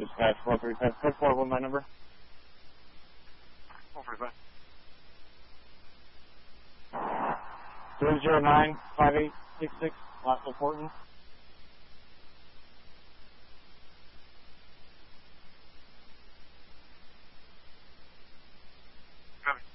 Dispatch 435. Code 41, my number. 435. 309-5866, Last Portland.